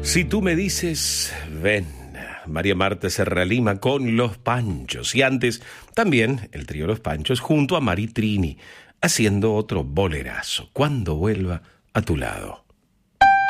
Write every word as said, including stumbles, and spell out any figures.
Si tú me dices, ven, María Marta Serralima con Los Panchos. Y antes, también el trío Los Panchos junto a Mari Trini, haciendo otro bolerazo, Cuando vuelva a tu lado.